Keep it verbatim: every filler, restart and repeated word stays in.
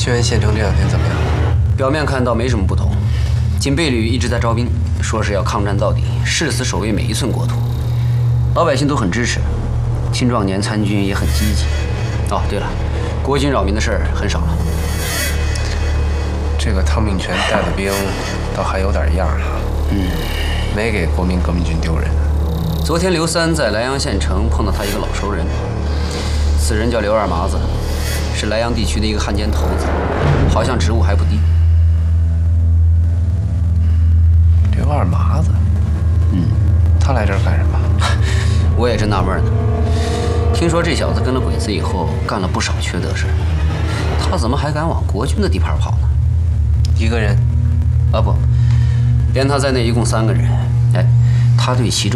救援县城这两天怎么样？ 表面看到没什么不同，警备旅一直在招兵，说是要抗战到底，誓死守卫每一寸国土。老百姓都很支持，青壮年参军也很积极。哦，对了，国军扰民的事儿很少了。 这个汤秉权带的兵倒还有点样啊，嗯，没给国民革命军丢人。 昨天刘三在莱阳县城碰到他一个老熟人，此人叫刘二麻子，是莱阳地区的一个汉奸头子，好像职务还不低。 刘二麻子，嗯，他来这儿干什么？ 我也真纳闷呢。听说这小子跟了鬼子以后，干了不少缺德事，他怎么还敢往国军的地盘跑呢？ 一个人？ 啊不，连他在内一共三个人。哎，他对其中